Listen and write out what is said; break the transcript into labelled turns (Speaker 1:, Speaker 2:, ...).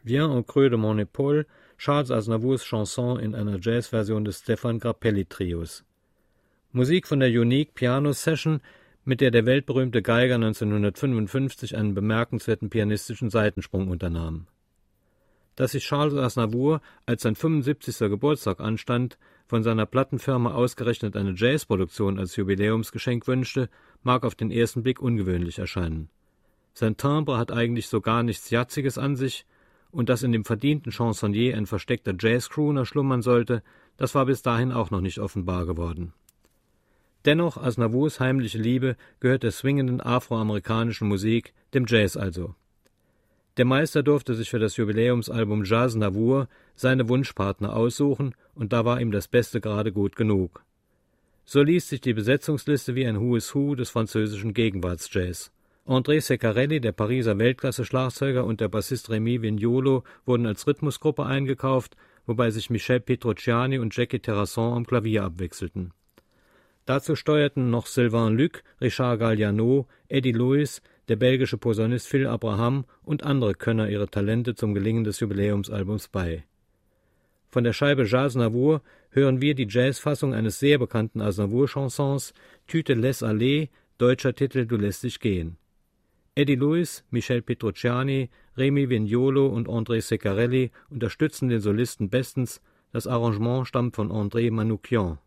Speaker 1: Viens en creux de mon épaule, Charles Aznavours Chanson in einer Jazzversion des Stefan Grappelli-Trios. Musik von der Unique Piano Session, mit der der weltberühmte Geiger 1955 einen bemerkenswerten pianistischen Seitensprung unternahm. Dass sich Charles Aznavour, als sein 75. Geburtstag anstand, von seiner Plattenfirma ausgerechnet eine Jazzproduktion als Jubiläumsgeschenk wünschte, mag auf den ersten Blick ungewöhnlich erscheinen. Sein Timbre hat eigentlich so gar nichts Jazziges an sich, und dass in dem verdienten Chansonnier ein versteckter Jazzcrooner schlummern sollte, das war bis dahin auch noch nicht offenbar geworden. Dennoch, Aznavours heimliche Liebe gehört der swingenden afroamerikanischen Musik, dem Jazz also. Der Meister durfte sich für das Jubiläumsalbum Jazznavour seine Wunschpartner aussuchen, und da war ihm das Beste gerade gut genug. So liest sich die Besetzungsliste wie ein Who is Who des französischen Gegenwartsjazz. André Ceccarelli, der Pariser Weltklasse-Schlagzeuger, und der Bassist Rémi Vignolo wurden als Rhythmusgruppe eingekauft, wobei sich Michel Petrucciani und Jackie Terrasson am Klavier abwechselten. Dazu steuerten noch Sylvain Luc, Richard Galliano, Eddie Lewis, der belgische Posaunist Phil Abraham und andere Könner ihre Talente zum Gelingen des Jubiläumsalbums bei. Von der Scheibe Jazznavour hören wir die Jazzfassung eines sehr bekannten Aznavour-Chansons, Tu te laisses aller, deutscher Titel Du lässt dich gehen. Eddie Lewis, Michel Petrucciani, Rémi Vignolo und André Ceccarelli unterstützen den Solisten bestens, das Arrangement stammt von André Manoukian.